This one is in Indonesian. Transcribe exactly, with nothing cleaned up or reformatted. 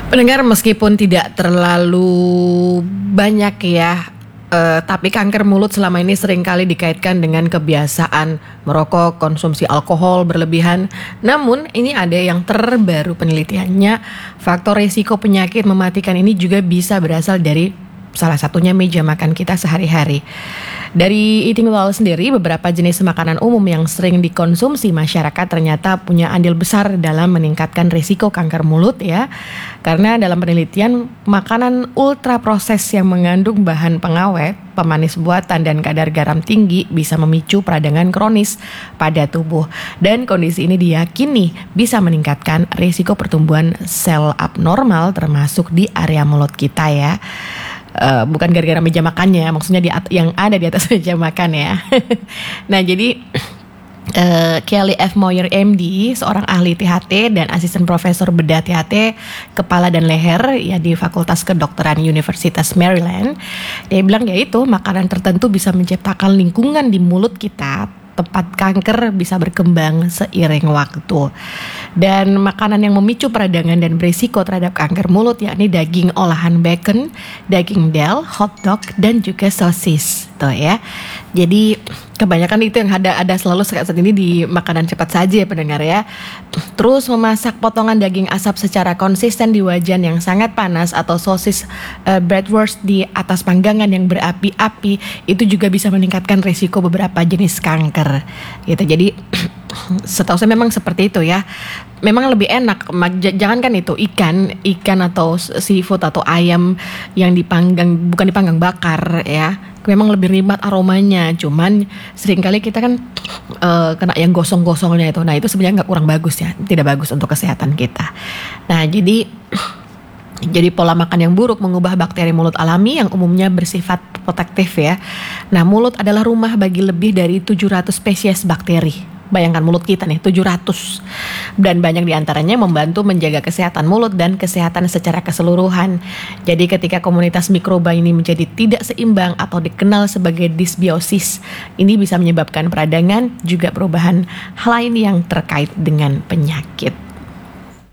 Pendengar, meskipun tidak terlalu banyak ya, eh, tapi kanker mulut selama ini seringkali dikaitkan dengan kebiasaan merokok, konsumsi alkohol berlebihan. Namun ini ada yang terbaru penelitiannya, faktor risiko penyakit mematikan ini juga bisa berasal dari salah satunya meja makan kita sehari-hari. Dari Eating Well sendiri, beberapa jenis makanan umum yang sering dikonsumsi masyarakat ternyata punya andil besar dalam meningkatkan risiko kanker mulut ya. Karena dalam penelitian, makanan ultra proses yang mengandung bahan pengawet, pemanis buatan dan kadar garam tinggi bisa memicu peradangan kronis pada tubuh. Dan kondisi ini diyakini bisa meningkatkan risiko pertumbuhan sel abnormal termasuk di area mulut kita ya. Uh, bukan gara-gara meja makannya, maksudnya di at- yang ada di atas meja makan ya. Nah jadi uh, Kelly F. Moyer M D, seorang ahli T H T dan asisten profesor bedah T H T kepala dan leher ya di Fakultas Kedokteran Universitas Maryland, dia bilang yaitu makanan tertentu bisa menciptakan lingkungan di mulut kita tempat kanker bisa berkembang seiring waktu. Dan makanan yang memicu peradangan dan berisiko terhadap kanker mulut yakni daging olahan bacon, daging del, hotdog dan juga sosis, tuh ya. Jadi kebanyakan itu yang ada ada selalu saat ini di makanan cepat saji ya pendengar ya. Terus memasak potongan daging asap secara konsisten di wajan yang sangat panas atau sosis uh, bratwurst di atas panggangan yang berapi-api itu juga bisa meningkatkan risiko beberapa jenis kanker. Gitu. Jadi setahu saya memang seperti itu ya. Memang lebih enak, jangan kan itu ikan, ikan atau seafood atau ayam yang dipanggang, bukan dipanggang bakar ya. Memang lebih nikmat aromanya, cuman seringkali kita kan uh, kena yang gosong-gosongnya itu. Nah itu sebenarnya nggak kurang bagus ya, tidak bagus untuk kesehatan kita. Nah jadi Jadi pola makan yang buruk mengubah bakteri mulut alami yang umumnya bersifat protektif ya. Nah mulut adalah rumah bagi lebih dari tujuh ratus spesies bakteri. Bayangkan mulut kita nih tujuh ratus. Dan banyak diantaranya membantu menjaga kesehatan mulut dan kesehatan secara keseluruhan. Jadi ketika komunitas mikroba ini menjadi tidak seimbang atau dikenal sebagai disbiosis, ini bisa menyebabkan peradangan juga perubahan hal lain yang terkait dengan penyakit.